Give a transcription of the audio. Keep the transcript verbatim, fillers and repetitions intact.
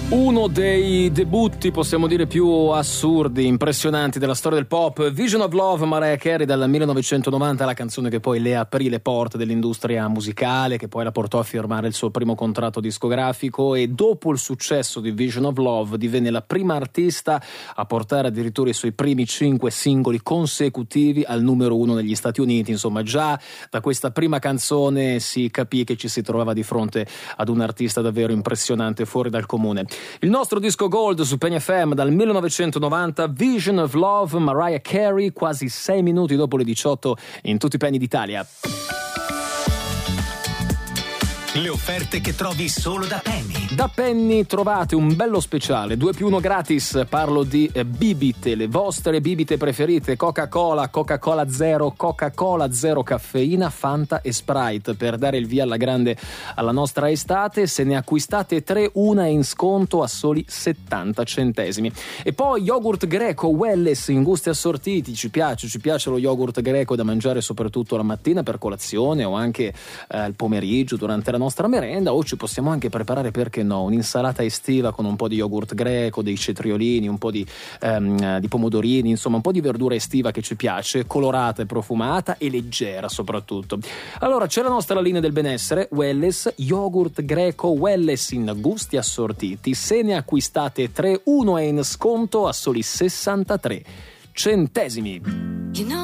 Uno dei debutti, possiamo dire, più assurdi, impressionanti della storia del pop, Vision of Love, Mariah Carey dal millenovecentonovanta, la canzone che poi le aprì le porte dell'industria musicale, che poi la portò a firmare il suo primo contratto discografico, e dopo il successo di Vision of Love divenne la prima artista a portare addirittura i suoi primi cinque singoli consecutivi al numero uno negli Stati Uniti. Insomma, già da questa prima canzone si capì che ci si trovava di fronte ad un artista davvero impressionante, fuori dal comune. Il nostro disco gold su Penny F M dal millenovecentonovanta, Vision of Love, Mariah Carey, quasi sei minuti dopo le diciotto in tutti i Penny d'Italia. Le offerte che trovi solo da Penny. Da Penny trovate un bello speciale, due più uno gratis. Parlo di eh, bibite, le vostre bibite preferite: Coca-Cola, Coca-Cola Zero, Coca-Cola Zero caffeina, Fanta e Sprite, per dare il via alla grande alla nostra estate. Se ne acquistate tre, una è in sconto a soli settanta centesimi. E poi yogurt greco Welles in gusti assortiti. Ci piace, ci piace lo yogurt greco, da mangiare soprattutto la mattina per colazione, o anche eh, al pomeriggio durante la nostra merenda, o ci possiamo anche preparare, perché no, un'insalata estiva con un po' di yogurt greco, dei cetriolini, un po' di, ehm, di pomodorini, insomma un po' di verdura estiva che ci piace, colorata e profumata e leggera soprattutto. Allora, c'è la nostra linea del benessere Welles, yogurt greco Welles in gusti assortiti. Se ne acquistate tre, uno è in sconto a soli sessantatré centesimi. You know